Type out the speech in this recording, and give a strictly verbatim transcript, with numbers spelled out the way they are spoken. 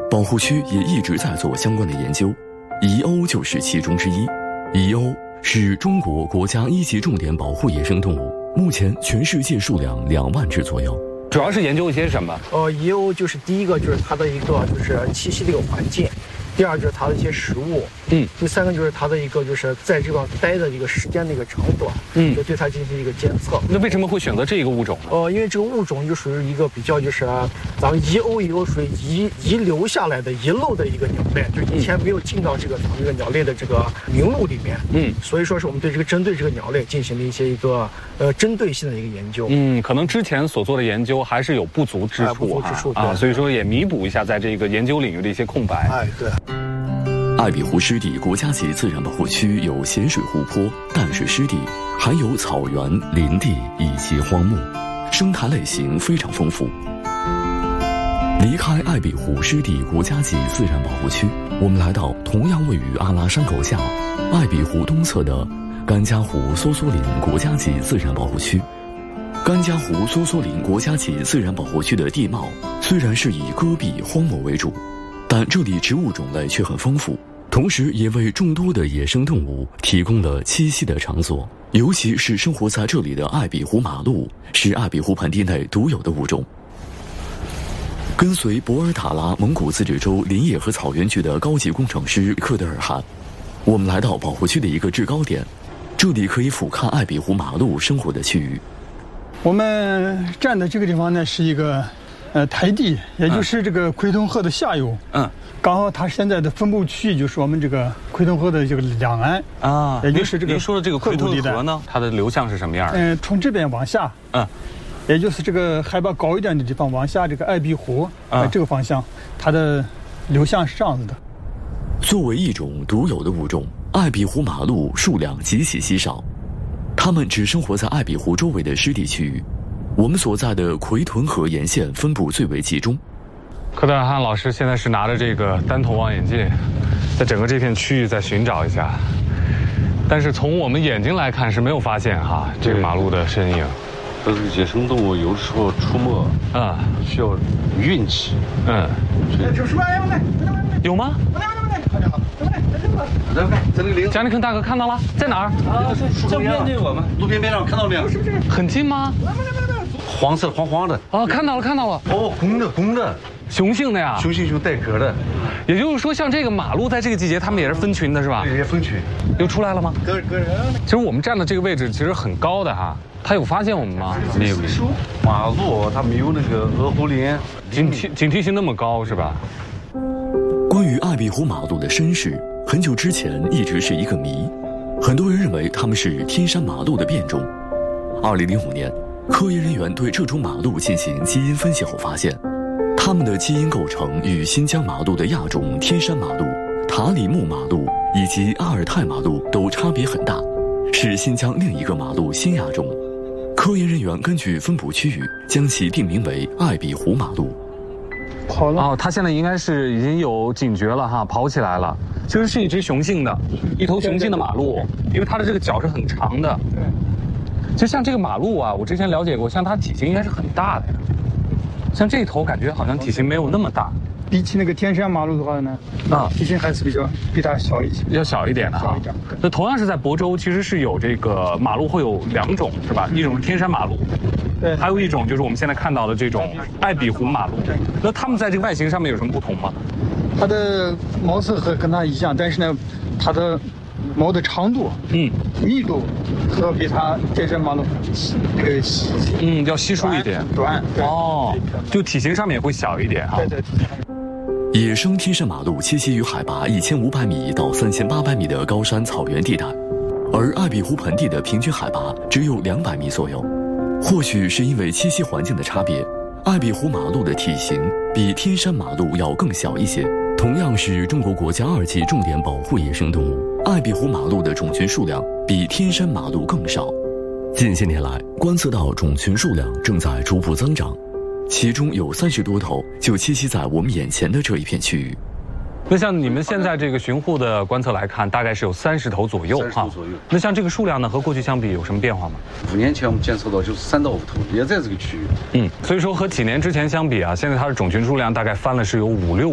保护区也一直在做相关的研究，宜欧就是其中之一。宜欧是中国国家一级重点保护野生动物，目前全世界数量两万只左右。 主要是研究一些什么？ 呃，宜欧就是第一个就是它的一个就是栖息的一个环境。第二就是它的一些食物， 嗯， 第三个就是它的一个就是在这方待的一个时间的一个长短， 嗯， 就对它进行一个监测。 那为什么会选择这一个物种呢？ 呃，因为这个物种就属于一个比较就是咱们宜欧以后属于遗遗留下来的遗漏的一个鸟类，就以前没有进到这个咱们这个鸟类的这个名录里面， 嗯， 所以说是我们对这个针对这个鸟类进行了一些一个呃针对性的一个研究。 嗯，可能之前所做的研究还是有不足之处、啊， 不足之处啊，所以说也弥补一下在这个研究领域的一些空白。 哎，对。 艾比湖湿地国家级自然保护区有咸水湖泊、淡水湿地，还有草原、林地以及荒漠，生态类型非常丰富。离开艾比湖湿地国家级自然保护区，我们来到同样位于阿拉山口下艾比湖东侧的甘家湖梭梭林国家级自然保护区。甘家湖梭梭林国家级自然保护区的地貌虽然是以戈壁荒漠为主，但这里植物种类却很丰富，同时也为众多的野生动物提供了栖息的场所。尤其是生活在这里的艾比湖马鹿，是艾比湖盆地内独有的物种。跟随博尔塔拉蒙古自治州林业和草原局的高级工程师克德尔汗，我们来到保护区的一个制高点，这里可以俯瞰艾比湖马鹿生活的区域。 我们站的这个地方呢，是一个呃台地，也就是这个奎屯河的下游。嗯，刚好它现在的分布区域就是我们这个奎屯河的这个两岸啊， 也就是这个您说的这个奎屯河呢，它的流向是什么样的？ 嗯、呃，从这边往下，嗯，也就是这个海拔高一点的地方往下，这个艾比湖啊、呃、这个方向，它的流向是这样子的。 作为一种独有的物种，艾比湖马鹿数量极其稀少。它们只生活在艾比湖周围的湿地区域，我们所在的奎屯河沿线分布最为集中。 科德尔汗老师现在是拿着这个单筒望远镜，在整个这片区域在寻找一下，但是从我们眼睛来看是没有发现哈这个马鹿的身影。 这个野生动物有的时候出没啊，需要运气。嗯， 有吗？ 在那个林， 贾尼肯大哥看到了，在哪儿？ 啊，这边对我们路边边上看到没有？是不是？ 很近吗？ 黄色黄黄的。 哦，看到了看到了。 哦，公的公的， 雄性的呀。 雄性熊带壳的。 也就是说，像这个马鹿在这个季节，它们也是分群的，是吧？ 对，也分群。 又出来了吗？ 个个人。 其实我们站的这个位置其实很高的哈，它有发现我们吗？ 没有。马鹿它没有那个鹅湖林， 警惕警惕性那么高是吧？ 关于艾比湖马鹿的身世，很久之前一直是一个谜，很多人认为它们是天山马鹿的变种。二零零五年，科研人员对这种马鹿进行基因分析后发现，它们的基因构成与新疆马鹿的亚种天山马鹿、塔里木马鹿以及阿尔泰马鹿都差别很大，是新疆另一个马鹿新亚种。科研人员根据分布区域，将其定名为艾比湖马鹿。 跑了哦，它现在应该是已经有警觉了哈，跑起来了。其实是一只雄性的，一头雄性的马鹿，因为它的这个脚是很长的。对。其实像这个马鹿啊，我之前了解过，像它体型应该是很大的呀。像这一头感觉好像体型没有那么大。 比起那个天山马鹿的话呢，啊，体型还是比较比它小一些， 要小一点的哈。小一点。那同样是在亳州，其实是有这个马鹿会有两种是吧？一种是天山马鹿。对，还有一种就是我们现在看到的这种艾比湖马鹿。那它们在这个外形上面有什么不同吗？ 它的毛色和跟它一样，但是呢，它的毛的长度、嗯，密度和比它天山马鹿这个稀， 嗯，要稀疏一点， 短。 哦，就体型上面也会小一点哈。 对对。 野生天山马鹿栖息于海拔一千五百米到三千八百米的高山草原地带，而艾比湖盆地的平均海拔只有两百米左右。或许是因为栖息环境的差别，艾比湖马鹿的体型比天山马鹿要更小一些。同样是中国国家二级重点保护野生动物，艾比湖马鹿的种群数量比天山马鹿更少。近些年来，观测到种群数量正在逐步增长，其中有三十多头就栖息在我们眼前的这一片区域。 那像你们现在这个巡护的观测来看，大概是有三十头左右哈。 左右。 那像这个数量呢，和过去相比有什么变化吗？ 五年前我们监测到就是三到五头，也在这个区域。 嗯，所以说和几年之前相比啊，现在它的种群数量大概翻了是有五六。